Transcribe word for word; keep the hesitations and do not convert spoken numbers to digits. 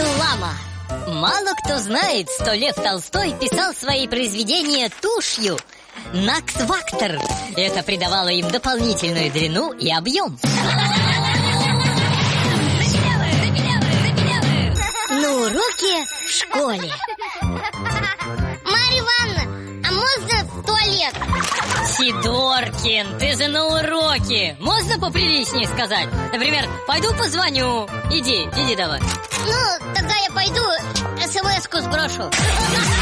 Реклама. Мало кто знает, что Лев Толстой писал свои произведения тушью Накс-Вактор. Это придавало им дополнительную длину и объем. На уроке в школе. Марья Ивановна, а можно в туалет? Сидоркин, ты же на уроке. Можно поприличнее сказать? Например, пойду позвоню. Иди, иди давай. Ну, тогда я пойду, смс-ку сброшу.